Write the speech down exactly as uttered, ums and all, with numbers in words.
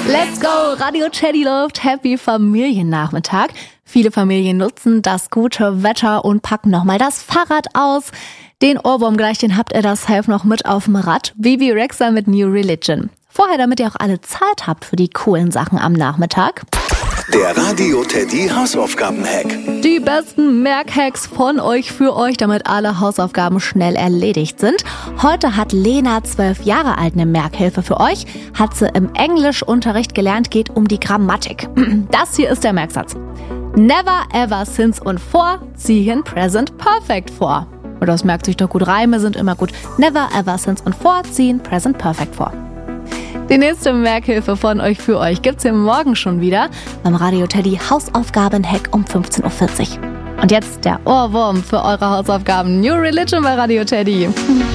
Let's go! Radio Teddy läuft Happy Familiennachmittag. Viele Familien nutzen das gute Wetter und packen nochmal das Fahrrad aus. Den Ohrwurm gleich, den habt ihr das safe noch mit auf dem Rad. Bibi Rexha mit New Religion. Vorher, damit ihr auch alle Zeit habt für die coolen Sachen am Nachmittag. Der Radio Teddy Hausaufgaben-Hack. Die besten Merkhacks von euch für euch, damit alle Hausaufgaben schnell erledigt sind. Heute hat Lena, zwölf Jahre alt, eine Merkhilfe für euch. Hat sie im Englischunterricht gelernt, geht um die Grammatik. Das hier ist der Merksatz. Never, ever, since und for ziehen Present Perfect vor. Und das merkt sich doch gut, Reime sind immer gut. Never, ever, since und for ziehen Present Perfect vor. Die nächste Merkhilfe von euch für euch gibt's hier morgen schon wieder beim Radio Teddy Hausaufgaben-Hack um fünfzehn Uhr vierzig. Und jetzt der Ohrwurm für eure Hausaufgaben. New Religion bei Radio Teddy.